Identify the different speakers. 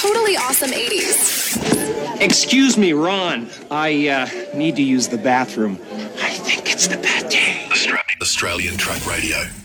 Speaker 1: totally awesome 80s.
Speaker 2: Excuse me, Ron. I need to use the bathroom. I think it's the pate.
Speaker 3: Australian Truck Radio.